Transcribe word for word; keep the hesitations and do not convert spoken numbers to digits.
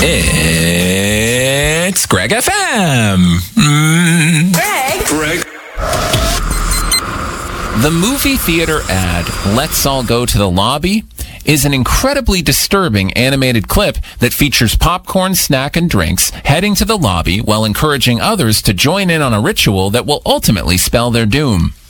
It's Greg F M. Mm. Greg. Greg. The movie theater ad, "Let's All Go to the Lobby," is an incredibly disturbing animated clip that features popcorn, snack, and drinks heading to the lobby while encouraging others to join in on a ritual that will ultimately spell their doom.